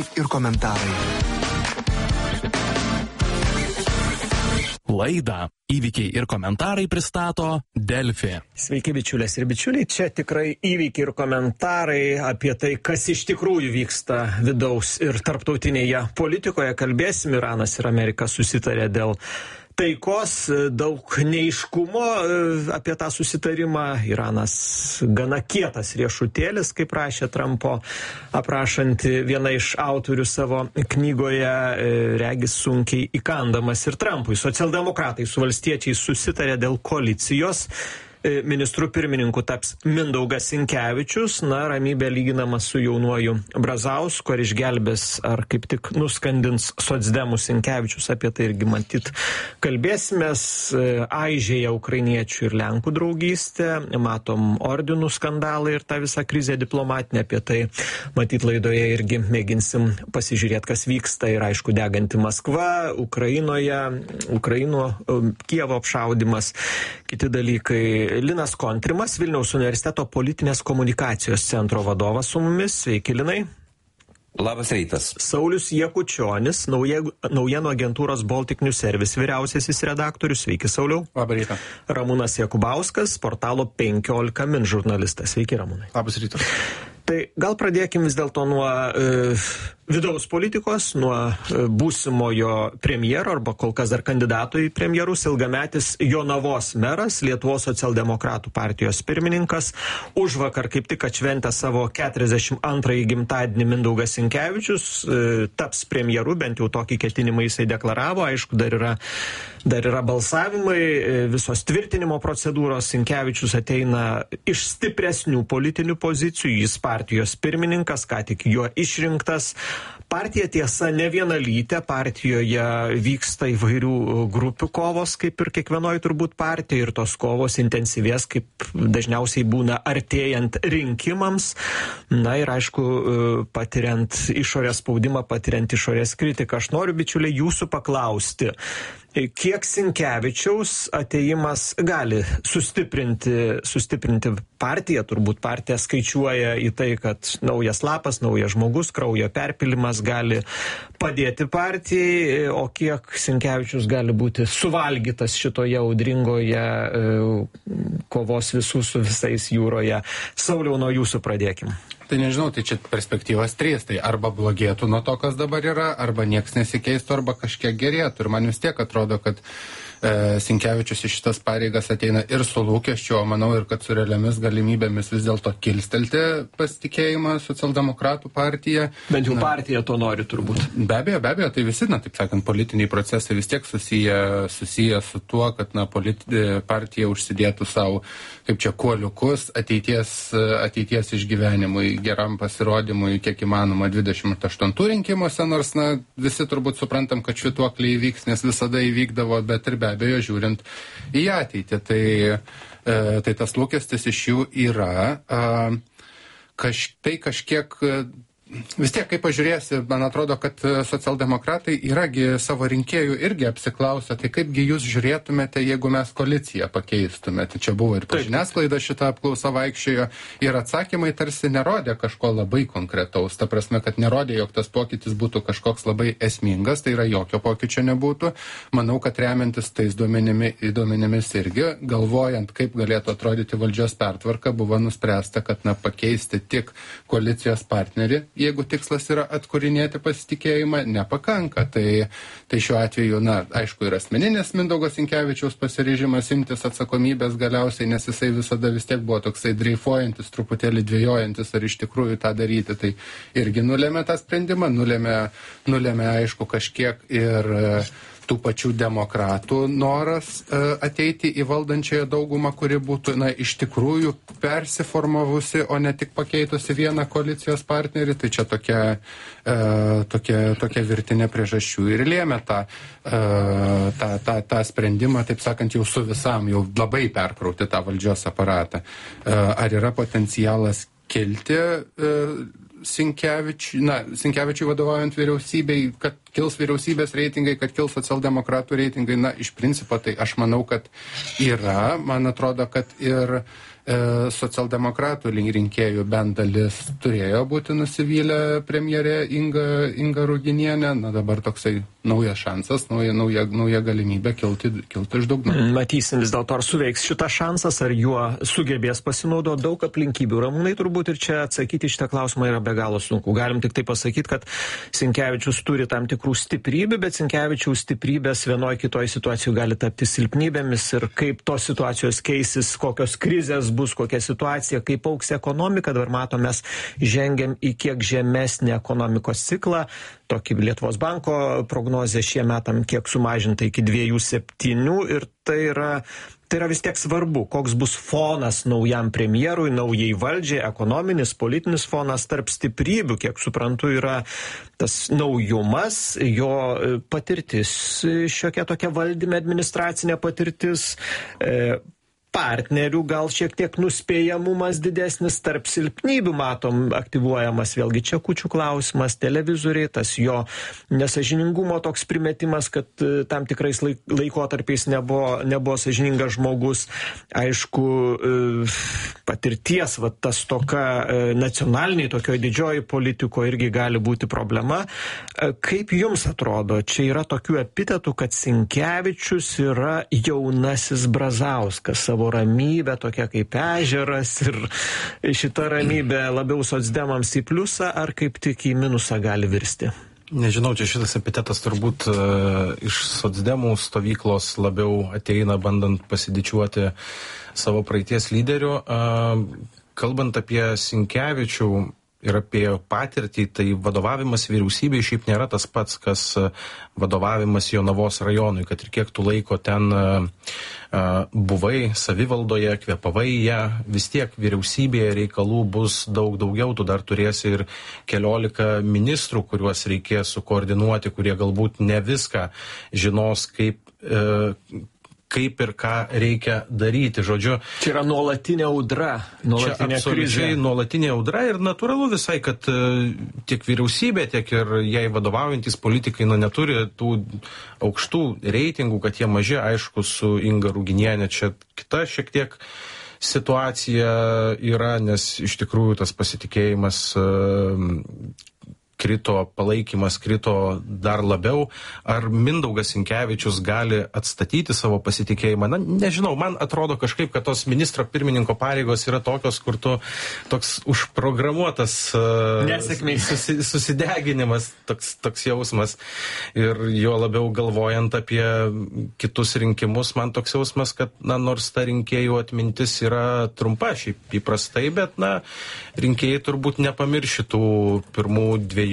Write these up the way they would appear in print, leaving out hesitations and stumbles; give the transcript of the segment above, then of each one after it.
Įvykiai ir komentarai. Laidą Įvykiai ir komentarai pristato Delfi. Sveiki bičiulės ir bičiuliai, čia tikrai įvykiai ir komentarai apie tai, kas iš tikrųjų vyksta vidaus ir tarptautinėje politikoje. Kalbėsim, Iranas ir Amerika susitarė dėl taikos, daug neaiškumo apie tą susitarimą. Iranas gana kietas riešutėlis, kaip rašė Trumpo aprašanti viena iš autorių savo knygoje, regis sunkiai įkandamas ir Trumpui. Socialdemokratai su valstiečiais susitarė dėl koalicijos. Ministru pirmininku taps Mindaugas Sinkevičius, ramybė lyginama su jaunuoju Brazausku, ar išgelbės, ar kaip tik nuskandins socdemų Sinkevičius, apie tai irgi matyt kalbėsimės. Aižėja ukrainiečių ir lenkų draugystė, matom ordinų skandalą ir tą visą krizę diplomatinę, apie tai matyt laidoje irgi mėginsim pasižiūrėti, kas vyksta, ir aišku deganti Maskva, Kijevo apšaudimas, kiti dalykai. Linas Kontrimas, Vilniaus universiteto politinės komunikacijos centro vadovas su mumis. Sveiki, Linai. Labas rytas. Saulius Jakučionis, naujienų agentūros Baltic News Service vyriausiasis redaktorius. Sveiki, Sauliau. Labas rytas. Ramūnas Jakubauskas, portalo 15 min žurnalistas. Sveiki, Ramūnai. Labas rytas. Tai gal pradėkim vis dėlto nuo vidaus politikos, nuo būsimojo premjero, arba kol kas dar kandidato į premjerus, ilgametis Jonavos meras, Lietuvos socialdemokratų partijos pirmininkas. Užvakar kaip tik atšventė savo 42-ąjį gimtadienį Mindaugas Sinkevičius, taps premjeru, bent jau tokį ketinimą jisai deklaravo. Aišku, dar yra balsavimai, visos tvirtinimo procedūros. Sinkevičius ateina iš stipresnių politinių pozicijų, jis partijos pirmininkas, ką tik juo išrinktas. Partija tiesa ne vienalytė, partijoje vyksta įvairių grupių kovos, kaip ir kiekvienoje turbūt partija, ir tos kovos intensyvės, kaip dažniausiai būna artėjant rinkimams. Ir aišku, patiriant išorės spaudimą, patiriant išorės kritiką. Aš noriu, bičiuliai, jūsų paklausti, kiek Sinkevičiaus atėjimas gali sustiprinti partiją? Turbūt partija skaičiuoja į tai, kad naujas lapas, naujas žmogus, kraujo perpilimas gali padėti partijai, o kiek Sinkevičius gali būti suvalgytas šitoje audringoje kovos visų su visais jūroje. Sauliau, nuo jūsų pradėkim. Tai nežinau, tai čia perspektyvas 3, tai arba blogėtų nuo to, kas dabar yra, arba nieks nesikeistų, arba kažkiek gerėtų. Ir man vis tiek atrodo, kad Sinkevičius į šitas pareigas ateina ir su lūkesčiu, o manau ir kad su realiamis galimybėmis vis dėlto kilstelti pasitikėjimą socialdemokratų partiją. Bent jau partija to nori turbūt. Be abejo, tai visi, taip sakant, politiniai procesai vis tiek susiję su tuo, kad partija užsidėtų savo, kaip čia, kuoliukus ateities išgyvenimui, geram pasirodymui, kiek įmanoma 28 rinkimuose, nors visi turbūt suprantam, kad švytuokliai įvyks, nes visada įvykdavo, bet ir be abejo žiūrint į ateitį. Tai tas lūkestis iš jų yra. Tai kažkiek vis tiek, kaip pažiūrėsi, man atrodo, kad socialdemokratai yragi savo rinkėjų irgi apsiklausę, tai kaipgi jūs žiūrėtumėte, jeigu mes koaliciją pakeistumėte. Čia buvo ir žiniasklaida šitą apklausą vaikščiojo, ir atsakymai tarsi nerodė kažko labai konkretaus. Ta prasme, kad nerodė, jog tas pokytis būtų kažkoks labai esmingas, tai yra jokio pokyčio nebūtų. Manau, kad remiantis tais duomenimis irgi, galvojant, kaip galėtų atrodyti valdžios pertvarka, buvo nuspręsta, kad pakeisti tik koalicijos partnerį, jeigu tikslas yra atkūrinėti pasitikėjimą, nepakanka. Tai šiuo atveju, aišku, ir asmeninis Mindaugo Sinkevičiaus pasiryžimas imtis atsakomybės galiausiai, nes jisai visada vis tiek buvo toksai dreifuojantis, truputėlį dvejojantis, ar iš tikrųjų tą daryti. Tai irgi nulėmė tą sprendimą, nulėmė aišku kažkiek ir tų pačių demokratų noras ateiti į valdančiąją daugumą, kuri būtų iš tikrųjų persiformavusi, o ne tik pakeitusi vieną koalicijos partnerį. Tai čia tokia virtinė priežasčių ir lėmė tą sprendimą, taip sakant, jau su visam, jau labai perkrauti tą valdžios aparatą. Ar yra potencialas kilti Sinkevičiui vadovaujant vyriausybei, kad kils vyriausybės reitingai, kad kils socialdemokratų reitingai, iš principo tai aš manau, kad yra. Man atrodo, kad ir socialdemokratų rinkėjų bent dalis turėjo būti nusivylę premjerė Inga Ruginienė. Na dabar toksai naujas šansas, nauja galimybė kilti iš dugno. Matysim vis dėlto, ar suveiks šitas šansas, ar juo sugebės pasinaudoti. Daug aplinkybių. Ramūnai, turbūt ir čia atsakyti šitą klausimą yra be galo sunku. Galim tik tai pasakyti, kad Sinkevičius turi tam tikrų stiprybių, bet Sinkevičiaus stiprybės vienoje kitoje situacijoje gali tapti silpnybėmis ir kaip tos situacijos keisis, kokios krizės bus, kokia situacija, kaip augs ekonomika. Dabar matom, mes žengiam į kiek žemesnį ekonomikos ciklą. Tokį Lietuvos banko prognozė šie metam kiek sumažinta iki 2,7 ir tai yra vis tiek svarbu, koks bus fonas naujam premjerui, naujai valdžiai, ekonominis, politinis fonas. Tarp stiprybių, kiek suprantu, yra tas naujumas, jo patirtis, šiokia tokia valdyme, administracinė patirtis, partnerių gal šiek tiek nuspėjamumas didesnis. Tarp silpnybių matom aktyvuojamas vėlgi čekučių klausimas, televizoriai, tas jo nesąžiningumo toks primetimas, kad tam tikrais laikotarpiais nebuvo sąžiningas žmogus. Aišku, patirties, tas toka nacionaliniai, tokio didžioji politiko irgi gali būti problema. Kaip jums atrodo, čia yra tokių epitetų, kad Sinkevičius yra jaunasis Brazauskas, savo ramybė tokia kaip ežeras ir šita ramybė labiau socdemams į pliusą ar kaip tik į minusą gali virsti? Nežinau, čia šitas epitetas turbūt iš socdemų stovyklos labiau ateina bandant pasididžiuoti savo praeities lyderių. Kalbant apie Sinkevičių ir apie patirtį, tai vadovavimas vyriausybei šiaip nėra tas pats, kas vadovavimas Jonavos rajonui, kad ir kiek tu laiko ten buvai savivaldoje, kvepavai ją, vis tiek vyriausybėje reikalų bus daug daugiau, tu dar turėsi ir 14 ministrų, kuriuos reikės sukoordinuoti, kurie galbūt ne viską žinos, kaip ir ką reikia daryti. Žodžiu, čia yra nuolatinė audra, nuolatinė krizė. Nuolatinė audra ir natūralu visai, kad tiek vyriausybė, tiek ir jai vadovaujantis politikai neturi tų aukštų reitingų, kad jie maži. Aišku, su Inga Ruginienė čia kita šiek tiek situacija yra, nes iš tikrųjų tas pasitikėjimas krito, palaikymas krito dar labiau. Ar Mindaugas Sinkevičius gali atstatyti savo pasitikėjimą? Na, nežinau, man atrodo kažkaip, kad tos ministro pirmininko pareigos yra tokios, kur tu toks užprogramuotas susideginimas, toks jausmas. Ir jo labiau galvojant apie kitus rinkimus, man toks jausmas, kad nors ta rinkėjų atmintis yra trumpa, šiaip įprastai, bet rinkėjai turbūt nepamirš šitų pirmų 2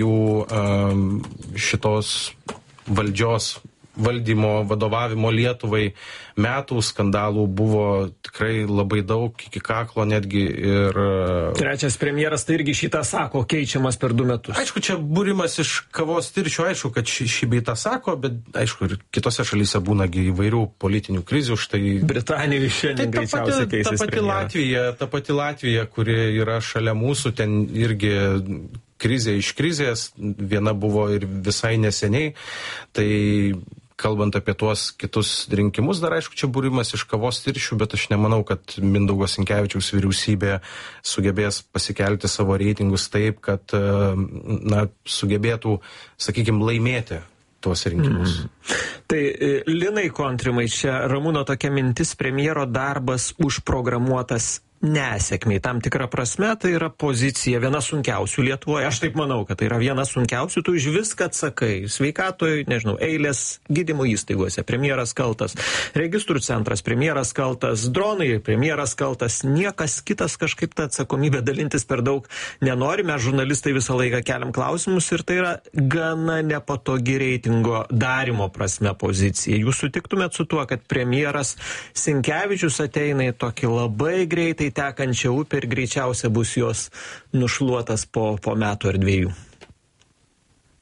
šitos valdžios valdymo, vadovavimo Lietuvai metų, skandalų buvo tikrai labai daug, iki kaklo netgi ir... Trečias premjeras tai irgi šitą sako, keičiamas per 2 metus. Aišku, čia būrimas iš kavos tirščių, aišku, kad šį bei tą sako, bet aišku, ir kitose šalyse būnagi įvairių politinių krizių, štai... Britanijoje šiandien greičiausiai keisis premjeras. Ta pati Latvija, kuri yra šalia mūsų, ten irgi krizė iš krizės, viena buvo ir visai neseniai, tai kalbant apie tuos kitus rinkimus, dar aišku, čia būrimas iš kavos tirščių, bet aš nemanau, kad Mindaugo Sinkevičiaus vyriausybė sugebės pasikelti savo reitingus taip, kad sugebėtų, sakykime, laimėti tuos rinkimus. Tai Linai Kontrimai, čia Ramūno tokia mintis, premjero darbas užprogramuotas nesėkmiai. Tam tikra prasme tai yra pozicija viena sunkiausių Lietuvoje. Aš taip manau, kad tai yra viena sunkiausių. Tu už viską atsakai. Sveikatoj, nežinau, eilės gydymo įstaigose. Premjeras kaltas. Registrų centras. Premjeras kaltas. Dronai. Premjeras kaltas. Niekas kitas kažkaip tą atsakomybę dalintis per daug nenori. Mes žurnalistai visą laiką keliam klausimus ir tai yra gana nepatogi reitingo darimo prasme pozicija. Jūs sutiktumėt su tuo, kad premjeras Sinkevičius ateina į tokį labai greitai tekančią upę ir greičiausia bus jos nušluotas po metų ar 2? Tai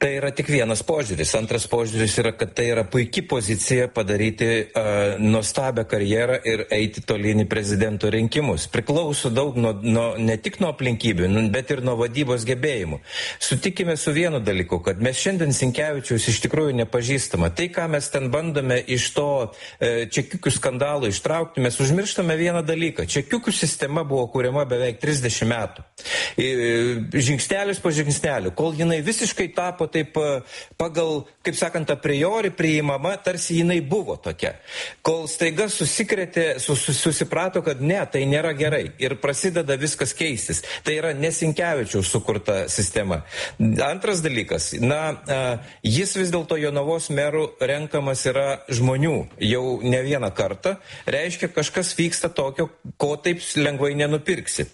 Tai yra tik vienas požiūris. Antras požiūris yra, kad tai yra puikia pozicija padaryti nuostabią karjerą ir eiti tolyn į prezidento rinkimus. Priklauso daug ne tik nuo aplinkybių, bet ir nuo vadybos gebėjimų. Sutikime su vienu dalyku, kad mes šiandien Sinkevičiaus iš tikrųjų nepažįstama. Tai, ką mes ten bandome iš to čekiukių skandalo ištraukti, mes užmirštame vieną dalyką. Čekiukių sistema buvo kuriama beveik 30 metų. Žingsnelis po žingsnelių, kol jinai visiškai tapo taip pagal, kaip sakant, a priori priimama, tarsi jinai buvo tokia. Kol staiga susiprato, kad ne, tai nėra gerai ir prasideda viskas keistis. Tai yra ne Sinkevičiaus sukurta sistema. Antras dalykas, jis vis dėlto Jonavos merų renkamas yra žmonių jau ne vieną kartą, reiškia kažkas vyksta tokio, ko taip lengvai nenupirksi.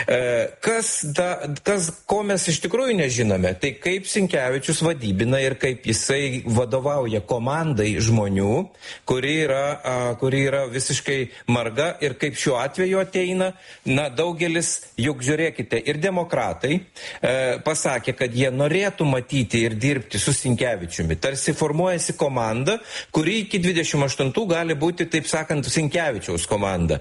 Ko mes iš tikrųjų nežinome, tai kaip Sinkevičius vadybina ir kaip jisai vadovauja komandai žmonių, kuri yra visiškai marga ir kaip šiuo atveju ateina, daugelis, juk žiūrėkite, ir demokratai pasakė, kad jie norėtų matyti ir dirbti su Sinkevičiumi. Tarsi formuojasi komanda, kuri iki 28 gali būti, taip sakant, Sinkevičiaus komanda.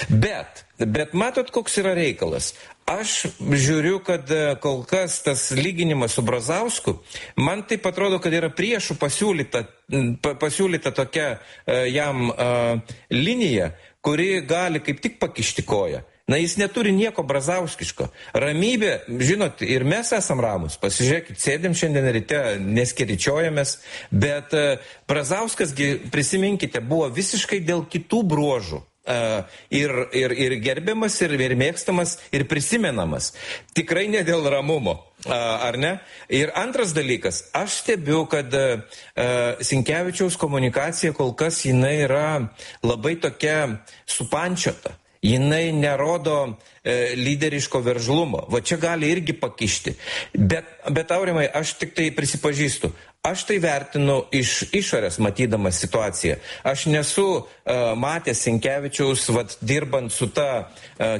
Bet matot, koks yra reikalas. Aš žiūriu, kad kol kas tas lyginimas su Brazausku, man taip atrodo, kad yra priešų pasiūlyta tokia jam linija, kuri gali kaip tik pakišti koją. Jis neturi nieko brazauskiško. Ramybė, žinot, ir mes esam ramus. Pasižiūrėkit, sėdėm šiandien ryte, neskeričiojamės, bet Brazauskas, prisiminkite, buvo visiškai dėl kitų bruožų. Ir gerbiamas, ir mėgstamas, ir prisimenamas. Tikrai ne dėl ramumo, ar ne? Ir antras dalykas, aš stebiu, kad Sinkevičiaus komunikacija kol kas jinai yra labai tokia supančiota. Jinai nerodo lyderiško veržlumo. Va čia gali irgi pakišti. Bet Aurimai, aš tik tai prisipažįstu. Aš tai vertinu iš išorės matydamas situaciją. Aš nesu matęs Sinkevičiaus dirbant su ta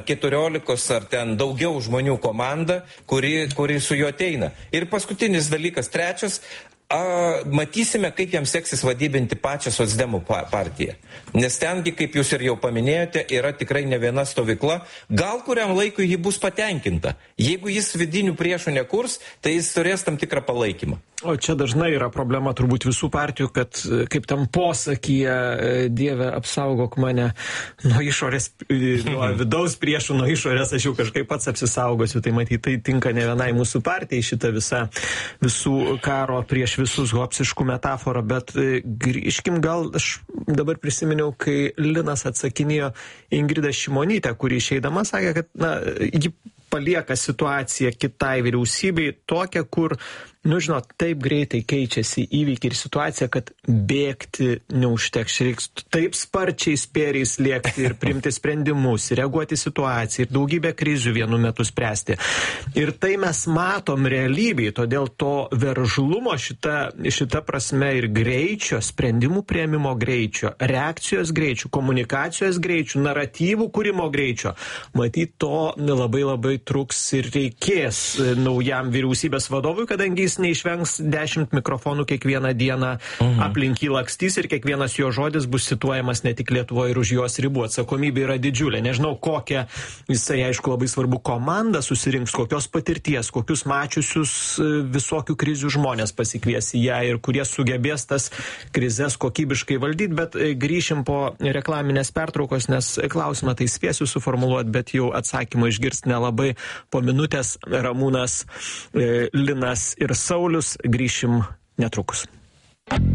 14 ar ten daugiau žmonių komanda, kuri su juo ateina. Ir paskutinis dalykas, trečias, matysime, kaip jam seksis vadybinti pačią socdemų partiją. Nes tengi, kaip jūs ir jau paminėjote, yra tikrai ne viena stovykla. Gal kuriam laikui ji bus patenkinta. Jeigu jis vidinių priešų nekurs, tai jis turės tam tikrą palaikymą. O čia dažnai yra problema turbūt visų partijų, kad kaip tam posakyje, Dieve apsaugok mane nuo išorės, nuo vidaus priešų, nuo išorės, aš jau kažkaip pats apsisaugosiu. Tai matyt, tai tinka ne vienai mūsų partijai šitą visų karo prieš visus hopsiškų metaforą, bet grįžkim gal, aš dabar prisiminiau, kai Linas atsakinėjo Ingridą Šimonytę, kuri išeidama sakė, kad ji palieka situaciją kitai vyriausybei tokią, kur žinot, taip greitai keičiasi įvykiai ir situacija, kad bėgti neužteks. Reiks taip sparčiai spėriais lėkti ir priimti sprendimus, reaguoti situaciją ir daugybę krizių vienu metu spręsti. Ir tai mes matom realybėj, todėl to veržlumo šita prasme ir greičio, sprendimų priėmimo greičio, reakcijos greičių, komunikacijos greičių, naratyvų kūrimo greičio. Matyt, to labai labai truks ir reikės naujam vyriausybės vadovui, kadangi jis neišvengs 10 mikrofonų kiekvieną dieną aplink jį lakstys ir kiekvienas jo žodis bus cituojamas ne tik Lietuvoje ir už jos ribų. Atsakomybė yra didžiulė. Nežinau, kokią jisai, aišku, labai svarbu komandą susirinks, kokios patirties, kokius mačiusius visokių krizių žmonės pasikvies į ją ir kurie sugebės tas krizes kokybiškai valdyti, bet grįšim po reklaminės pertraukos, nes klausimą tai spėsiu suformuluoti, bet jau atsakymą išgirsti nelabai. Po minutės Ramūnas, Linas ir Saulius, grįšim netrukus.